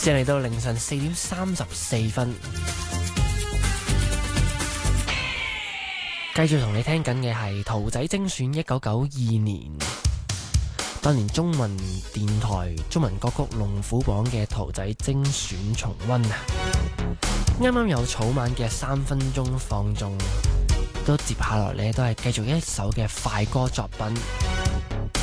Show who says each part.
Speaker 1: 時間嚟到凌晨4點34分，繼續同你聽緊嘅係圖仔精選1992年當年中文電台中文歌曲龍虎榜嘅圖仔精選重溫啊！啱啱有草蜢嘅3分鐘放縱，都接下來呢都係繼續一首嘅快歌作品。